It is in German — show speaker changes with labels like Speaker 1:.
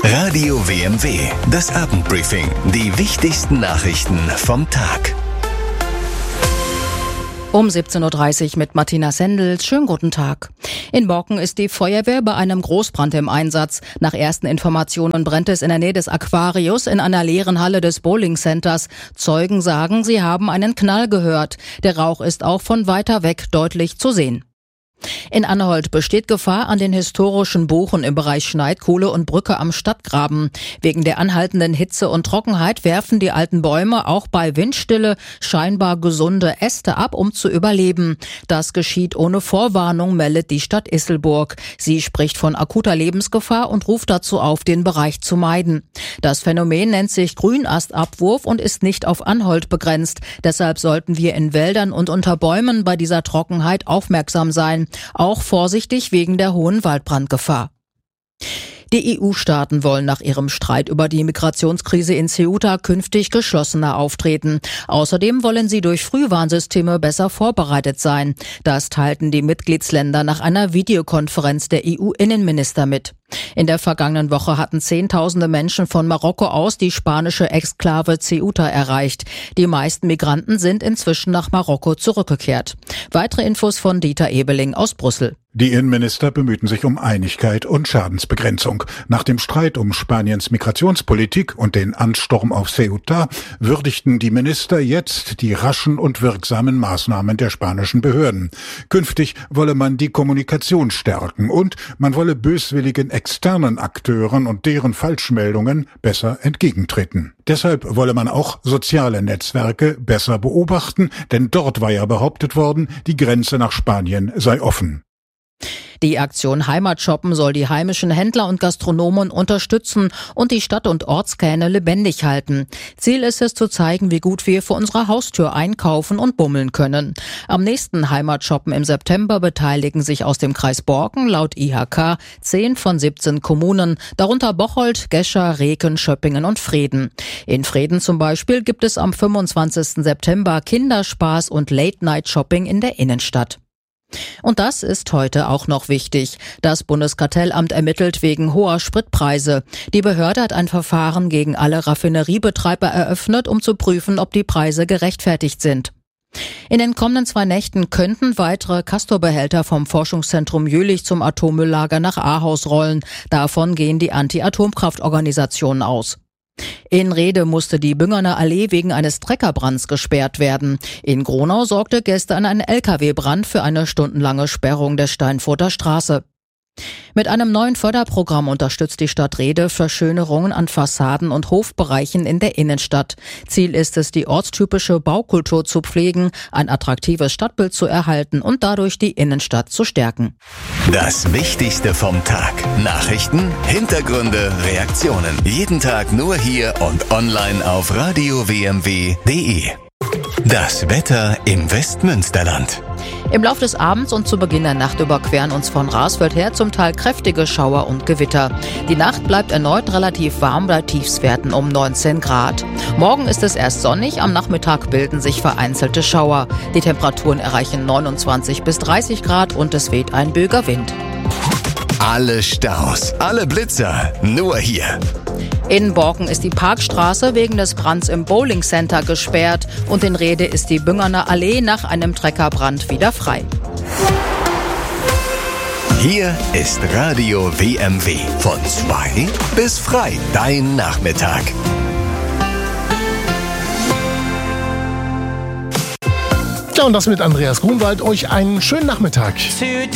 Speaker 1: Radio WMW, das Abendbriefing. Die wichtigsten Nachrichten vom Tag.
Speaker 2: Um 17.30 Uhr mit Martina Sendels. Schönen guten Tag. In Borken ist die Feuerwehr bei einem Großbrand im Einsatz. Nach ersten Informationen brennt es in der Nähe des Aquarius in einer leeren Halle des Bowling Centers. Zeugen sagen, sie haben einen Knall gehört. Der Rauch ist auch von weiter weg deutlich zu sehen. In Anholt besteht Gefahr an den historischen Buchen im Bereich Schneidkohle und Brücke am Stadtgraben. Wegen der anhaltenden Hitze und Trockenheit werfen die alten Bäume auch bei Windstille scheinbar gesunde Äste ab, um zu überleben. Das geschieht ohne Vorwarnung, meldet die Stadt Isselburg. Sie spricht von akuter Lebensgefahr und ruft dazu auf, den Bereich zu meiden. Das Phänomen nennt sich Grünastabwurf und ist nicht auf Anholt begrenzt. Deshalb sollten wir in Wäldern und unter Bäumen bei dieser Trockenheit aufmerksam sein. Auch vorsichtig wegen der hohen Waldbrandgefahr. Die EU-Staaten wollen nach ihrem Streit über die Migrationskrise in Ceuta künftig geschlossener auftreten. Außerdem wollen sie durch Frühwarnsysteme besser vorbereitet sein. Das teilten die Mitgliedsländer nach einer Videokonferenz der EU-Innenminister mit. In der vergangenen Woche hatten Zehntausende Menschen von Marokko aus die spanische Exklave Ceuta erreicht. Die meisten Migranten sind inzwischen nach Marokko zurückgekehrt. Weitere Infos von Dieter Ebeling aus Brüssel.
Speaker 3: Die Innenminister bemühten sich um Einigkeit und Schadensbegrenzung. Nach dem Streit um Spaniens Migrationspolitik und den Ansturm auf Ceuta würdigten die Minister jetzt die raschen und wirksamen Maßnahmen der spanischen Behörden. Künftig wolle man die Kommunikation stärken und man wolle böswilligen externen Akteuren und deren Falschmeldungen besser entgegentreten. Deshalb wolle man auch soziale Netzwerke besser beobachten, denn dort war ja behauptet worden, die Grenze nach Spanien sei offen.
Speaker 2: Die Aktion Heimatshoppen soll die heimischen Händler und Gastronomen unterstützen und die Stadt- und Ortskerne lebendig halten. Ziel ist es, zu zeigen, wie gut wir vor unserer Haustür einkaufen und bummeln können. Am nächsten Heimatshoppen im September beteiligen sich aus dem Kreis Borken laut IHK 10 von 17 Kommunen, darunter Bocholt, Gescher, Reken, Schöppingen und Vreden. In Vreden zum Beispiel gibt es am 25. September Kinderspaß und Late-Night-Shopping in der Innenstadt. Und das ist heute auch noch wichtig. Das Bundeskartellamt ermittelt wegen hoher Spritpreise. Die Behörde hat ein Verfahren gegen alle Raffineriebetreiber eröffnet, um zu prüfen, ob die Preise gerechtfertigt sind. In den kommenden 2 Nächten könnten weitere Castor-Behälter vom Forschungszentrum Jülich zum Atommülllager nach Ahaus rollen. Davon gehen die Anti-Atomkraft-Organisationen aus. In Rhede musste die Büngerner Allee wegen eines Treckerbrands gesperrt werden. In Gronau sorgte gestern ein LKW-Brand für eine stundenlange Sperrung der Steinfurter Straße. Mit einem neuen Förderprogramm unterstützt die Stadt Rhede Verschönerungen an Fassaden und Hofbereichen in der Innenstadt. Ziel ist es, die ortstypische Baukultur zu pflegen, ein attraktives Stadtbild zu erhalten und dadurch die Innenstadt zu stärken.
Speaker 1: Das Wichtigste vom Tag. Nachrichten, Hintergründe, Reaktionen. Jeden Tag nur hier und online auf radiowmw.de. Das Wetter im Westmünsterland.
Speaker 2: Im Laufe des Abends und zu Beginn der Nacht überqueren uns von Rasfeld her zum Teil kräftige Schauer und Gewitter. Die Nacht bleibt erneut relativ warm bei Tiefstwerten um 19 Grad. Morgen ist es erst sonnig, am Nachmittag bilden sich vereinzelte Schauer. Die Temperaturen erreichen 29 bis 30 Grad und es weht ein böiger Wind.
Speaker 1: Alle Staus, alle Blitzer, nur hier.
Speaker 2: In Borken ist die Parkstraße wegen des Brands im Bowling Center gesperrt und in Rhede ist die Büngerner Allee nach einem Treckerbrand wieder frei.
Speaker 1: Hier ist Radio WMW. Von 2 bis frei. Dein Nachmittag.
Speaker 4: Ja, und das mit Andreas Grunwald. Euch einen schönen Nachmittag.